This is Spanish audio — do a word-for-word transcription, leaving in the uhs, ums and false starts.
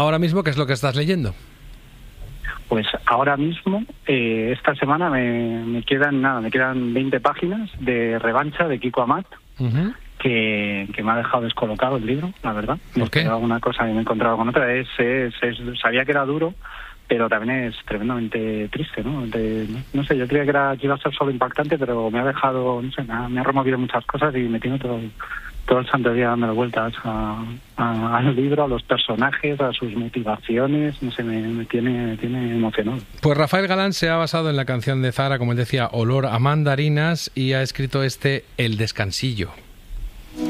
Ahora mismo, ¿qué es lo que estás leyendo? Pues ahora mismo, eh, esta semana me, me quedan nada, me quedan veinte páginas de Revancha de Kiko Amat, uh-huh. que, que me ha dejado descolocado el libro, la verdad. Me ¿Por qué? esperaba una cosa y me he encontrado con otra. Es, es, es, sabía que era duro, pero también es tremendamente triste, ¿no? De, no sé, yo creía que, era, que iba a ser solo impactante, pero me ha dejado, no sé, me ha, me ha removido muchas cosas y me tiene todo, todo el santo día dando vueltas a, a, al libro, a los personajes, a sus motivaciones, no sé, me, me, tiene, me tiene emocionado. Pues Rafael Galán se ha basado en la canción de Zahara, como él decía, Olor a mandarinas, y ha escrito este El descansillo.